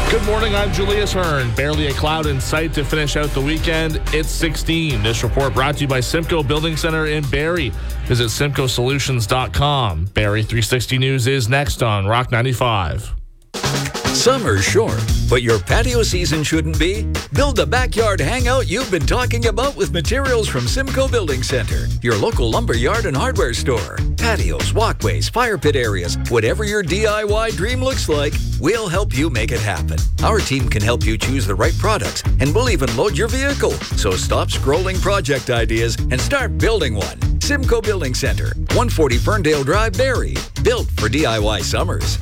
Good morning, I'm Julius Hearn. Barely a cloud in sight to finish out the weekend. It's 16. This report brought to you by Simcoe Building Center in Barrie. Visit simcoesolutions.com. Barrie 360 News is next on Rock 95. Summer's short, but your patio season shouldn't be. Build the backyard hangout you've been talking about with materials from Simcoe Building Center, your local lumber yard and hardware store. Patios, walkways, fire pit areas, whatever your DIY dream looks like, we'll help you make it happen. Our team can help you choose the right products, and we'll even load your vehicle. So stop scrolling project ideas and start building one. Simcoe Building Center, 140 Ferndale Drive, Barrie. Built for DIY summers.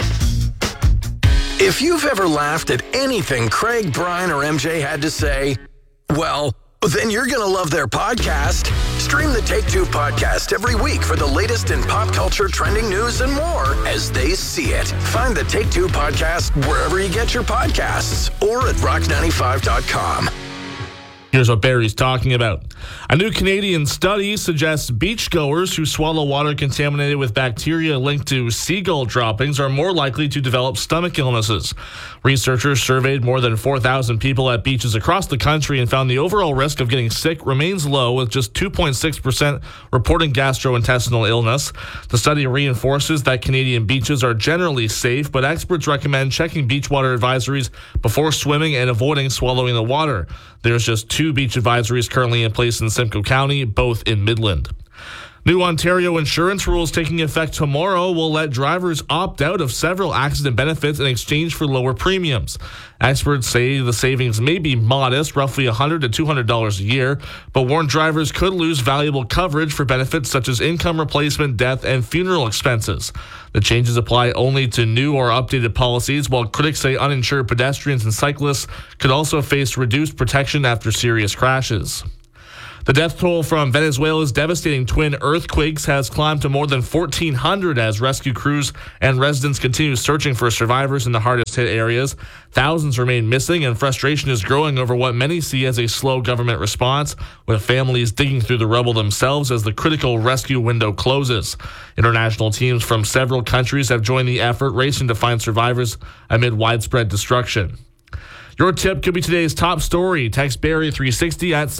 If you've ever laughed at anything Craig, Brian, or MJ had to say, well, then you're going to love their podcast. Stream the Take Two podcast every week for the latest in pop culture, trending news, and more as they see it. Find the Take Two podcast wherever you get your podcasts or at rock95.com. Here's what Barrie's talking about. A new Canadian study suggests beachgoers who swallow water contaminated with bacteria linked to seagull droppings are more likely to develop stomach illnesses. Researchers surveyed more than 4,000 people at beaches across the country and found the overall risk of getting sick remains low, with just 2.6% reporting gastrointestinal illness. The study reinforces that Canadian beaches are generally safe, but experts recommend checking beach water advisories before swimming and avoiding swallowing the water. There's just 2 beach advisories currently in place in Simcoe County, both in Midland. New Ontario insurance rules taking effect tomorrow will let drivers opt out of several accident benefits in exchange for lower premiums. Experts say the savings may be modest, roughly $100 to $200 a year, but warn drivers could lose valuable coverage for benefits such as income replacement, death, and funeral expenses. The changes apply only to new or updated policies, while critics say uninsured pedestrians and cyclists could also face reduced protection after serious crashes. The death toll from Venezuela's devastating twin earthquakes has climbed to more than 1,400 as rescue crews and residents continue searching for survivors in the hardest hit areas. Thousands remain missing, and frustration is growing over what many see as a slow government response, with families digging through the rubble themselves as the critical rescue window closes. International teams from several countries have joined the effort, racing to find survivors amid widespread destruction. Your tip could be today's top story. Text Barrie 360 at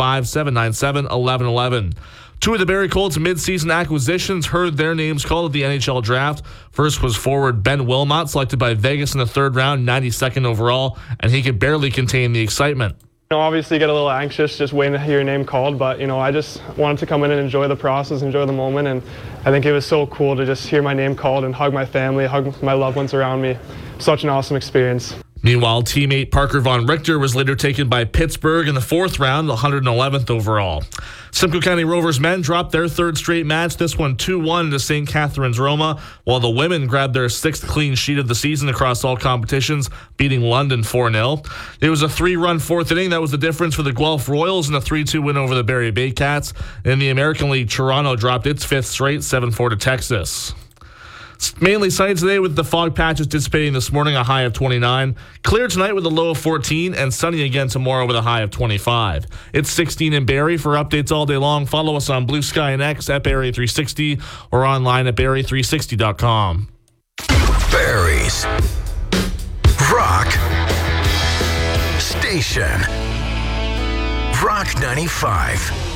705-797-1111. 2 of the Barrie Colts mid-season acquisitions heard their names called at the NHL draft. First was forward Ben Wilmot, selected by Vegas in the 3rd round, 92nd overall, and he could barely contain the excitement. Obviously you get a little anxious just waiting to hear your name called, but I just wanted to come in and enjoy the process, enjoy the moment, and I think it was so cool to just hear my name called and hug my family, hug my loved ones around me. Such an awesome experience. Meanwhile, teammate Parker Von Richter was later taken by Pittsburgh in the 4th round, 111th overall. Simcoe County Rovers men dropped their 3rd straight match, this one 2-1 to St. Catharines Roma, while the women grabbed their 6th clean sheet of the season across all competitions, beating London 4-0. It was a 3-run 4th inning that was the difference for the Guelph Royals in a 3-2 win over the Barrie Baycats. In the American League, Toronto dropped its 5th straight, 7-4 to Texas. Mainly sunny today with the fog patches dissipating this morning, a high of 29. Clear tonight with a low of 14, and sunny again tomorrow with a high of 25. It's 16 in Barrie. For updates all day long, follow us on Blue Sky and X at Barrie 360 or online at Barrie360.com. Barrie's Rock Station. Rock 95.